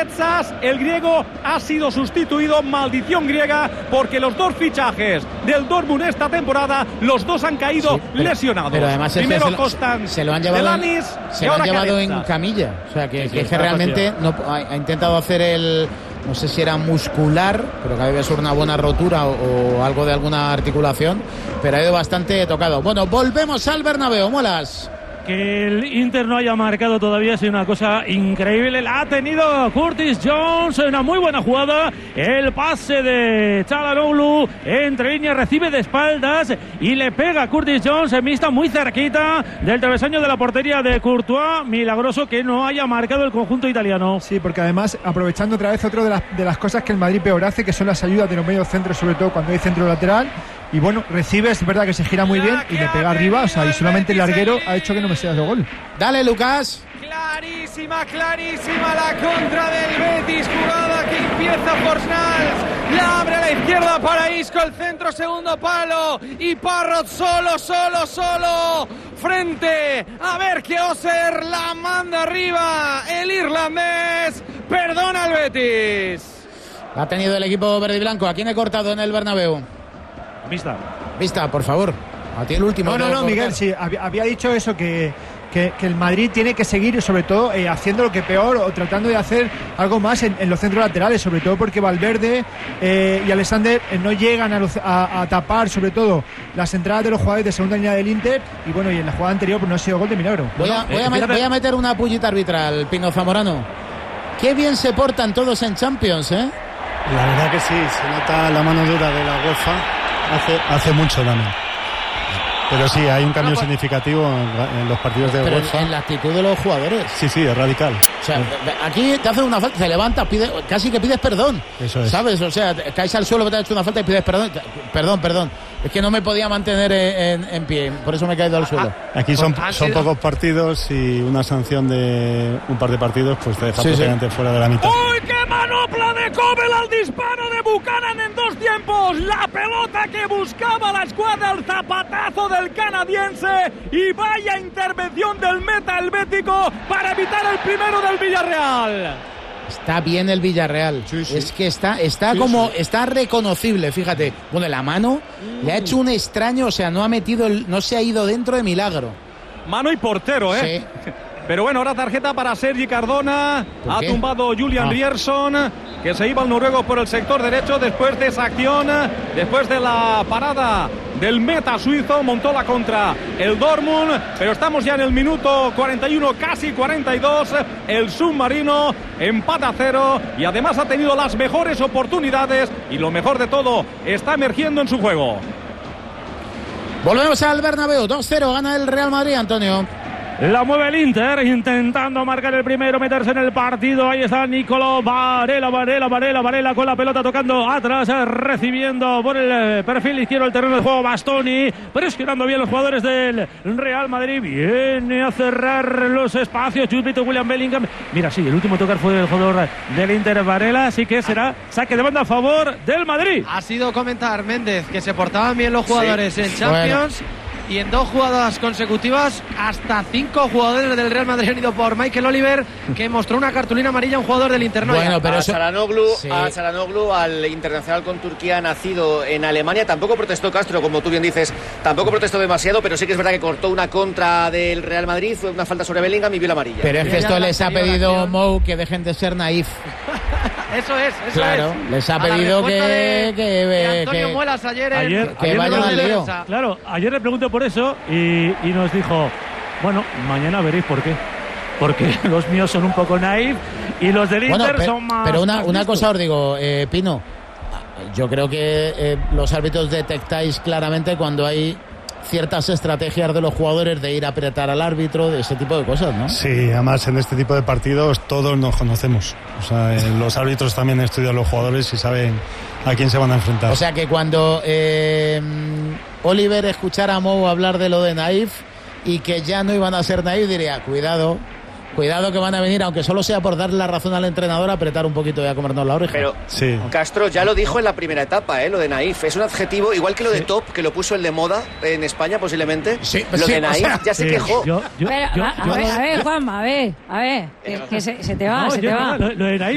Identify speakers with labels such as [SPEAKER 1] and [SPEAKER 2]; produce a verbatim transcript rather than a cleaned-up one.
[SPEAKER 1] Metsas, el griego, ha sido sustituido, maldición griega, porque los dos fichajes del Dortmund esta temporada, los dos han caído sí, pero, lesionados.
[SPEAKER 2] Pero además
[SPEAKER 1] primero
[SPEAKER 2] se lo,
[SPEAKER 1] Constant,
[SPEAKER 2] se lo han llevado,
[SPEAKER 1] Delanis,
[SPEAKER 2] se lo han llevado en camilla, o sea que, sí, que, sí, que realmente no, ha, ha intentado hacer el, no sé si era muscular, pero que debe ser una buena rotura o, o algo de alguna articulación, pero ha ido bastante tocado. Bueno, volvemos al Bernabéu, Molas.
[SPEAKER 3] Que el Inter no haya marcado todavía es una cosa increíble. La ha tenido Curtis Jones, una muy buena jugada. El pase de Çalhanoğlu entre líneas, recibe de espaldas y le pega a Curtis Jones en vista muy cerquita del travesaño de la portería de Courtois. Milagroso que no haya marcado el conjunto italiano.
[SPEAKER 4] Sí, porque además, aprovechando otra vez otra de las, de las cosas que el Madrid peor hace, que son las ayudas de los medios centros, sobre todo cuando hay centro lateral. Y bueno, recibe, es verdad que se gira muy bien y le pega arriba, o sea, y solamente el larguero ha hecho que no me sea de gol.
[SPEAKER 2] Dale, Lucas.
[SPEAKER 5] Clarísima, clarísima la contra del Betis, jugada que empieza Fornals, la abre a la izquierda para Isco, el centro, segundo palo, y Parrot solo, solo, solo, frente, a ver que Oser la manda arriba, el irlandés, perdona al Betis.
[SPEAKER 2] Ha tenido el equipo verde y blanco. ¿A quién he cortado en el Bernabéu?
[SPEAKER 3] Vista.
[SPEAKER 2] Vista, por favor. A ti el último.
[SPEAKER 4] No, no, no, Miguel, sí, había, había dicho eso, que, que, que el Madrid tiene que seguir, sobre todo, eh, haciendo lo que peor o tratando de hacer algo más en, en los centros laterales, sobre todo porque Valverde eh, y Alexander eh, no llegan a, los, a, a tapar, sobre todo, las entradas de los jugadores de segunda línea del Inter. Y bueno, y en la jugada anterior pues no ha sido gol de milagro.
[SPEAKER 2] Voy a, voy a, met, voy a meter una pullita arbitral, Pino Zamorano. Qué bien se portan todos en Champions, ¿eh?
[SPEAKER 6] La verdad que sí, se nota la mano dura de la UEFA. Hace, hace mucho daño. Pero sí, hay un cambio no, significativo en, en los partidos de
[SPEAKER 2] pero
[SPEAKER 6] UEFA.
[SPEAKER 2] En la actitud de los jugadores.
[SPEAKER 6] Sí, sí, es radical.
[SPEAKER 2] O sea, aquí te hacen una falta, te levantas, pide, casi que pides perdón.
[SPEAKER 6] Eso es.
[SPEAKER 2] ¿Sabes? O sea, caes al suelo, te has hecho una falta y pides perdón. Perdón, perdón. Es que no me podía mantener en, en, en pie, por eso me he caído al suelo.
[SPEAKER 6] Aquí son, son pocos partidos y una sanción de un par de partidos pues te deja sí, prácticamente sí. fuera de la mitad.
[SPEAKER 1] ¡Uy, qué manopla de Kobel al disparo de Buchanan en dos tiempos! La pelota que buscaba la escuadra, el zapatazo del canadiense, y vaya intervención del meta helvético para evitar el primero del Villarreal.
[SPEAKER 2] Está bien el Villarreal, sí, sí. Es que está, está sí, como, sí. está reconocible, fíjate. Bueno, la mano mm. le ha hecho un extraño, o sea, no ha metido, el, no se ha ido dentro de milagro.
[SPEAKER 1] Mano y portero, ¿eh? Sí. Pero bueno, ahora tarjeta para Sergi Cardona. Ha tumbado Julian ah. Rierson, que se iba al noruego por el sector derecho después de esa acción, después de la parada del meta suizo. Montó la contra el Dortmund, pero estamos ya en el minuto cuarenta y uno, casi cuarenta y dos. El submarino empata a cero y además ha tenido las mejores oportunidades y lo mejor de todo, está emergiendo en su juego.
[SPEAKER 2] Volvemos al Bernabéu, dos cero, gana el Real Madrid, Antonio.
[SPEAKER 3] La mueve el Inter, intentando marcar el primero, meterse en el partido. Ahí está Nicolo Varela, Varela, Varela, Varela con la pelota tocando atrás, recibiendo por el perfil izquierdo el terreno de juego Bastoni, presionando bien los jugadores del Real Madrid. Viene a cerrar los espacios Chupito William Bellingham. Mira, sí, el último tocar fue del jugador del Inter, Varela, así que será saque de banda a favor del Madrid.
[SPEAKER 5] Ha sido comentar Méndez que se portaban bien los jugadores sí. en Champions. Bueno. Y en dos jugadas consecutivas, hasta cinco jugadores del Real Madrid han ido por Michael Oliver, que mostró una cartulina amarilla a un jugador del Inter.
[SPEAKER 7] Bueno, pero a eso... Çalhanoğlu, sí. a Çalhanoğlu, al internacional con Turquía, nacido en Alemania, tampoco protestó Castro, como tú bien dices, tampoco protestó demasiado, pero sí que es verdad que cortó una contra del Real Madrid, fue una falta sobre Bellingham y vio la amarilla.
[SPEAKER 2] Pero es que esto les ha pedido Mou que dejen de ser naif.
[SPEAKER 5] Eso es, eso
[SPEAKER 2] claro,
[SPEAKER 5] es.
[SPEAKER 2] les ha pedido que,
[SPEAKER 5] de,
[SPEAKER 2] que,
[SPEAKER 5] de Antonio
[SPEAKER 2] que,
[SPEAKER 5] Muelas ayer,
[SPEAKER 3] ayer
[SPEAKER 5] en,
[SPEAKER 3] que
[SPEAKER 2] ayer vayan al lío.
[SPEAKER 3] Claro, ayer le pregunté por eso y, y nos dijo, bueno, mañana veréis por qué. Porque los míos son un poco naif y los del
[SPEAKER 2] bueno,
[SPEAKER 3] Inter
[SPEAKER 2] pe,
[SPEAKER 3] son más.
[SPEAKER 2] Pero una,
[SPEAKER 3] más
[SPEAKER 2] una cosa os digo, eh, Pino, yo creo que eh, los árbitros detectáis claramente cuando hay ciertas estrategias de los jugadores de ir a apretar al árbitro, de ese tipo de cosas, ¿no?
[SPEAKER 6] Sí, además en este tipo de partidos todos nos conocemos. O sea, los árbitros también estudian los jugadores y saben a quién se van a enfrentar.
[SPEAKER 2] O sea que cuando eh, Oliver escuchara a Mou hablar de lo de naif y que ya no iban a ser naif, diría, cuidado, cuidado que van a venir, aunque solo sea por darle la razón al entrenador, a apretar un poquito y a comernos la oreja.
[SPEAKER 7] Pero
[SPEAKER 6] sí.
[SPEAKER 7] Castro ya lo dijo en la primera etapa, ¿eh? Lo de naif. Es un adjetivo, igual que lo de sí. top, que lo puso el de moda en España posiblemente.
[SPEAKER 2] Sí,
[SPEAKER 7] lo
[SPEAKER 2] sí,
[SPEAKER 7] de naif
[SPEAKER 2] o sea,
[SPEAKER 7] ya se
[SPEAKER 3] sí.
[SPEAKER 7] quejó.
[SPEAKER 3] Yo, yo,
[SPEAKER 8] Pero,
[SPEAKER 3] yo,
[SPEAKER 8] a,
[SPEAKER 3] yo,
[SPEAKER 8] a, ver, a ver, Juanma, a ver, a ver, que, que se, se te va,
[SPEAKER 3] no,
[SPEAKER 8] se
[SPEAKER 3] yo,
[SPEAKER 8] te va.
[SPEAKER 3] Lo, lo de naif